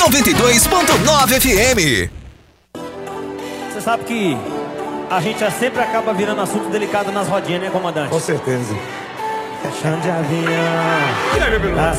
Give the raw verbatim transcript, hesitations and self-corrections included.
noventa e dois ponto nove F M. Você sabe que a gente sempre acaba virando assunto delicado nas rodinhas, né, comandante? Com certeza. Chão de avião.